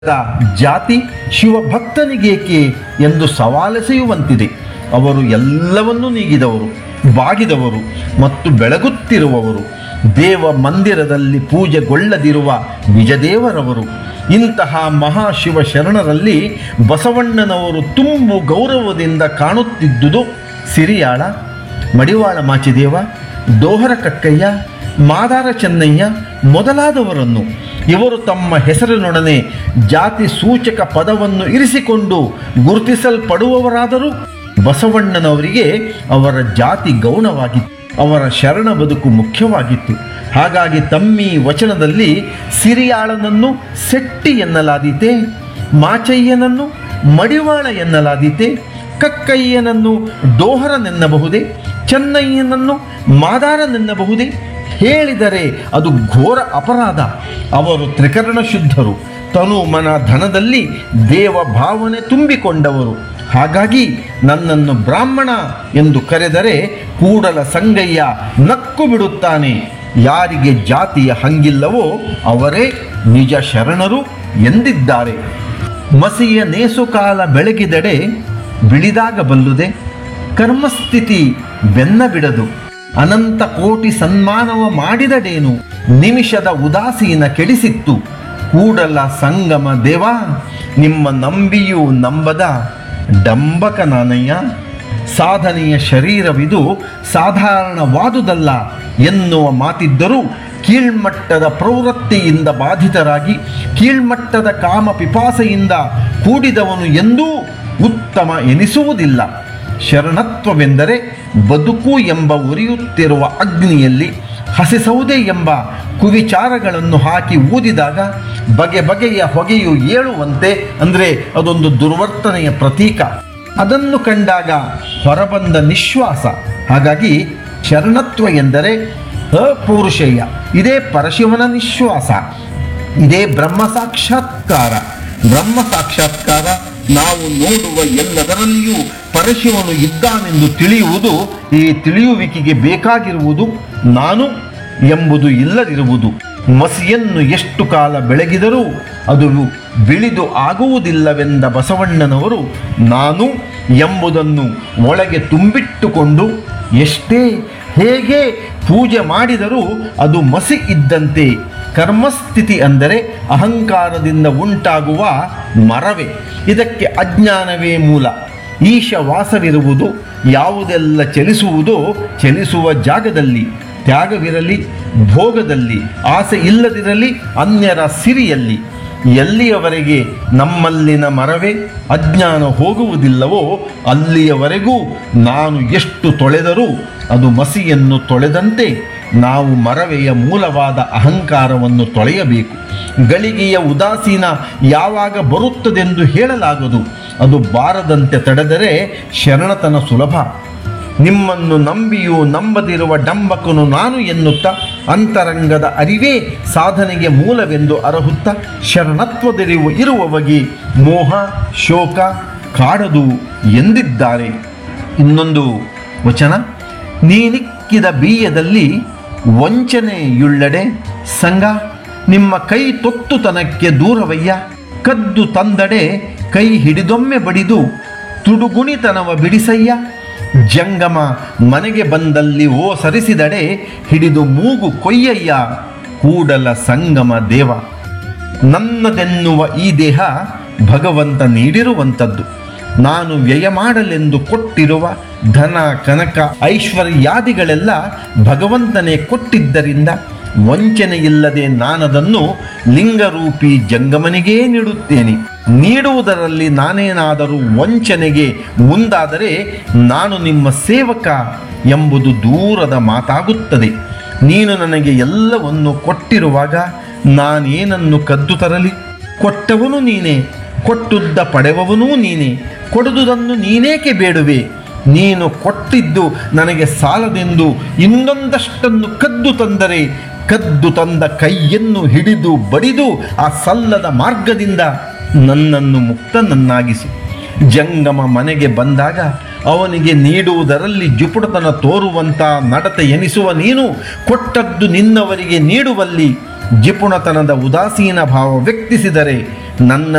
ಜಾತಿ ಶಿವಭಕ್ತನಿಗೇಕೆ ಎಂದು ಸವಾಲೆಸೆಯುವಂತಿದೆ. ಅವರು ಎಲ್ಲವನ್ನೂ ನೀಗಿದವರು, ಬಾಗಿದವರು ಮತ್ತು ಬೆಳಗುತ್ತಿರುವವರು, ದೇವ ಮಂದಿರದಲ್ಲಿ ಪೂಜೆಗೊಳ್ಳದಿರುವ ನಿಜದೇವರವರು. ಇಂತಹ ಮಹಾಶಿವ ಶರಣರಲ್ಲಿ ಬಸವಣ್ಣನವರು ತುಂಬು ಗೌರವದಿಂದ ಕಾಣುತ್ತಿದ್ದುದು ಸಿರಿಯಾಳ, ಮಡಿವಾಳ ಮಾಚಿದೇವ, ದೋಹರ ಕಕ್ಕಯ್ಯ, ಮಾದಾರ ಚೆನ್ನಯ್ಯ ಮೊದಲಾದವರನ್ನು. ಇವರು ತಮ್ಮ ಹೆಸರಿನೊಡನೆ ಜಾತಿ ಸೂಚಕ ಪದವನ್ನು ಇರಿಸಿಕೊಂಡು ಗುರುತಿಸಲ್ಪಡುವವರಾದರೂ ಬಸವಣ್ಣನವರಿಗೆ ಅವರ ಜಾತಿ ಗೌಣವಾಗಿತ್ತು, ಅವರ ಶರಣ ಬದುಕು ಮುಖ್ಯವಾಗಿತ್ತು. ಹಾಗಾಗಿ ತಮ್ಮಿ ವಚನದಲ್ಲಿ ಸಿರಿಯಾಳನನ್ನು ಸೆಟ್ಟಿ ಎನ್ನಲಾದೀತೆ, ಮಾಚಯ್ಯನನ್ನು ಮಡಿವಾಳ ಎನ್ನಲಾದೀತೆ, ಕಕ್ಕಯ್ಯನನ್ನು ಡೋಹರನೆನ್ನಬಹುದೇ, ಚೆನ್ನಯ್ಯನನ್ನು ಮಾದಾರನೆನ್ನಬಹುದೇ? ಹೇಳಿದರೆ ಅದು ಘೋರ ಅಪರಾಧ. ಅವರು ತ್ರಿಕರಣ ಶುದ್ಧರು, ತನು ಮನ ಧನದಲ್ಲಿ ದೇವ ಭಾವನೆ ತುಂಬಿಕೊಂಡವರು. ಹಾಗಾಗಿ ನನ್ನನ್ನು ಬ್ರಾಹ್ಮಣ ಎಂದು ಕರೆದರೆ ಕೂಡಲ ಸಂಗಯ್ಯ ನಕ್ಕು ಬಿಡುತ್ತಾನೆ. ಯಾರಿಗೆ ಜಾತಿಯ ಹಂಗಿಲ್ಲವೋ ಅವರೇ ನಿಜ ಶರಣರು ಎಂದಿದ್ದಾರೆ. ಮಸಿಯ ನೇಸುಕಾಲ ಬೆಳಗಿದೆಡೆ ಬಿಳಿದಾಗ ಬಲ್ಲುದೆ, ಕರ್ಮಸ್ಥಿತಿ ಬೆನ್ನ ಬಿಡದು. ಅನಂತ ಕೋಟಿ ಸನ್ಮಾನವ ಮಾಡಿದಡೇನು, ನಿಮಿಷದ ಉದಾಸೀನ ಕೆಡಿಸಿತ್ತು. ಕೂಡಲ ಸಂಗಮ ದೇವ, ನಿಮ್ಮ ನಂಬಿಯೂ ನಂಬದ ಡಂಬಕ ನಾನಯ್ಯ. ಸಾಧನೆಯ ಶರೀರವಿದು ಸಾಧಾರಣವಾದುದಲ್ಲ ಎನ್ನುವ ಮಾತಿದ್ದರೂ ಕೀಳ್ಮಟ್ಟದ ಪ್ರವೃತ್ತಿಯಿಂದ ಬಾಧಿತರಾಗಿ ಕೀಳ್ಮಟ್ಟದ ಕಾಮ ಪಿಪಾಸೆಯಿಂದ ಕೂಡಿದವನು ಎಂದೂ ಉತ್ತಮ ಎನಿಸುವುದಿಲ್ಲ. ಶರಣತ್ವವೆಂದರೆ ಬದುಕು ಎಂಬ ಉರಿಯುತ್ತಿರುವ ಅಗ್ನಿಯಲ್ಲಿ ಹಸಿಸೌದೆ ಎಂಬ ಕುವಿಚಾರಗಳನ್ನು ಹಾಕಿ ಊದಿದಾಗ ಬಗೆ ಬಗೆಯ ಹೊಗೆಯು ಏಳುವಂತೆ, ಅಂದರೆ ಅದೊಂದು ದುರ್ವರ್ತನೆಯ ಪ್ರತೀಕ. ಅದನ್ನು ಕಂಡಾಗ ಹೊರಬಂದ ನಿಶ್ವಾಸ. ಹಾಗಾಗಿ ಶರಣತ್ವ ಎಂದರೆ ಅಪೌರುಷೇಯ, ಇದೇ ಪರಶಿವನ ನಿಶ್ವಾಸ, ಇದೇ ಬ್ರಹ್ಮ ಸಾಕ್ಷಾತ್ಕಾರ. ಬ್ರಹ್ಮ ಸಾಕ್ಷಾತ್ಕಾರ ನಾವು ನೋಡುವ ಎಲ್ಲದರಲ್ಲಿಯೂ ಪರಶಿವನು ಇದ್ದಾನೆಂದು ತಿಳಿಯುವುದು. ಈ ತಿಳಿಯುವಿಕೆಗೆ ಬೇಕಾಗಿರುವುದು ನಾನು ಎಂಬುದು ಇಲ್ಲದಿರುವುದು. ಮಸಿಯನ್ನು ಎಷ್ಟು ಕಾಲ ಬೆಳಗಿದರೂ ಅದು ಬಿಳಿದು ಆಗುವುದಿಲ್ಲವೆಂದ ಬಸವಣ್ಣನವರು ನಾನು ಎಂಬುದನ್ನು ಒಳಗೆ ತುಂಬಿಟ್ಟುಕೊಂಡು ಎಷ್ಟೇ ಹೇಗೆ ಪೂಜೆ ಮಾಡಿದರೂ ಅದು ಮಸಿ ಇದ್ದಂತೆ. ಕರ್ಮಸ್ಥಿತಿ ಅಂದರೆ ಅಹಂಕಾರದಿಂದ ಉಂಟಾಗುವ ಮರವೇ. ಇದಕ್ಕೆ ಅಜ್ಞಾನವೇ ಮೂಲ. ಈಶವಾಸವಿರುವುದು ಯಾವುದೆಲ್ಲ ಚಲಿಸುವುದೋ ಚಲಿಸುವ ಜಾಗದಲ್ಲಿ. ತ್ಯಾಗವಿರಲಿ ಭೋಗದಲ್ಲಿ, ಆಸೆ ಇಲ್ಲದಿರಲಿ ಅನ್ಯರ ಸಿರಿಯಲ್ಲಿ. ಎಲ್ಲಿಯವರೆಗೆ ನಮ್ಮಲ್ಲಿನ ಮರವೇ ಅಜ್ಞಾನ ಹೋಗುವುದಿಲ್ಲವೋ ಅಲ್ಲಿಯವರೆಗೂ ನಾನು ಎಷ್ಟು ತೊಳೆದರೂ ಅದು ಮಸಿಯನ್ನು ತೊಳೆದಂತೆ. ನಾವು ಮರವೆಯ ಮೂಲವಾದ ಅಹಂಕಾರವನ್ನು ತೊಳೆಯಬೇಕು. ಗಳಿಗೆಯ ಉದಾಸೀನ ಯಾವಾಗ ಬರುತ್ತದೆಂದು ಹೇಳಲಾಗದು. ಅದು ಬಾರದಂತೆ ತಡೆದರೆ ಶರಣತನ ಸುಲಭ. ನಿಮ್ಮನ್ನು ನಂಬಿಯೂ ನಂಬದಿರುವ ಡಂಬಕನು ನಾನು ಎನ್ನುತ್ತಾ ಅಂತರಂಗದ ಅರಿವೇ ಸಾಧನೆಗೆ ಮೂಲವೆಂದು ಅರಹುತ್ತ ಶರಣತ್ವದರಿವು ಇರುವವಗೆ ಮೋಹ ಶೋಕ ಕಾಡದು ಎಂದಿದ್ದಾರೆ. ಇನ್ನೊಂದು ವಚನ, ನೀನಿಕ್ಕಿದ ಬೀಯದಲ್ಲಿ ವಂಚನೆಯುಳ್ಳಡೆ ಸಂಗ, ನಿಮ್ಮ ಕೈ ತೊತ್ತುತನಕ್ಕೆ ದೂರವಯ್ಯ. ಕದ್ದು ತಂದಡೆ ಕೈ ಹಿಡಿದೊಮ್ಮೆ ಬಡಿದು ತುಡುಗುಣಿತನವ ಬಿಡಿಸಯ್ಯ. ಜಂಗಮ ಮನೆಗೆ ಬಂದಲ್ಲಿ ಓ ಸರಿಸಿದಡೆ ಹಿಡಿದು ಮೂಗು ಕೊಯ್ಯಯ್ಯ. ಕೂಡಲ ಸಂಗಮ ದೇವ, ನನ್ನದೆನ್ನುವ ಈ ದೇಹ ಭಗವಂತ ನೀಡಿರುವಂಥದ್ದು. ನಾನು ವ್ಯಯ ಮಾಡಲೆಂದು ಕೊಟ್ಟಿರುವ ಧನ ಕನಕ ಐಶ್ವರ್ಯಾದಿಗಳೆಲ್ಲ ಭಗವಂತನೇ ಕೊಟ್ಟಿದ್ದರಿಂದ ವಂಚನೆಯಿಲ್ಲದೆ ನಾನದನ್ನು ಲಿಂಗರೂಪಿ ಜಂಗಮನಿಗೇ ನೀಡುತ್ತೇನೆ. ನೀಡುವುದರಲ್ಲಿ ನಾನೇನಾದರೂ ವಂಚನೆಗೆ ಮುಂದಾದರೆ ನಾನು ನಿಮ್ಮ ಸೇವಕ ಎಂಬುದು ದೂರದ ಮಾತಾಗುತ್ತದೆ. ನೀನು ನನಗೆ ಎಲ್ಲವನ್ನು ಕೊಟ್ಟಿರುವಾಗ ನಾನೇನನ್ನು ಕದ್ದು ತರಲಿ? ಕೊಟ್ಟವನು ನೀನೇ, ಕೊಟ್ಟುದ್ದ ಪಡೆವವನೂ ನೀನೇ, ಕೊಡುವುದನ್ನು ನೀನೇಕೆ ಬೇಡುವೆ? ನೀನು ಕೊಟ್ಟಿದ್ದು ನನಗೆ ಸಾಲದೆಂದು ಇನ್ನೊಂದಷ್ಟನ್ನು ಕದ್ದು ತಂದರೆ ಕದ್ದು ತಂದ ಕೈಯನ್ನು ಹಿಡಿದು ಬಡಿದು ಆ ಸಲ್ಲದ ಮಾರ್ಗದಿಂದ ನನ್ನನ್ನು ಮುಕ್ತನನ್ನಾಗಿಸು. ಜಂಗಮ ಮನೆಗೆ ಬಂದಾಗ ಅವನಿಗೆ ನೀಡುವುದರಲ್ಲಿ ಜುಪುಟತನ ತೋರುವಂಥ ನಡತೆ ಎನಿಸುವ ನೀನು ಕೊಟ್ಟದ್ದು ನಿನ್ನವರಿಗೆ ನೀಡುವಲ್ಲಿ ಜಿಪುಣತನದ ಉದಾಸೀನ ಭಾವ ವ್ಯಕ್ತಿಸಿದರೆ ನನ್ನ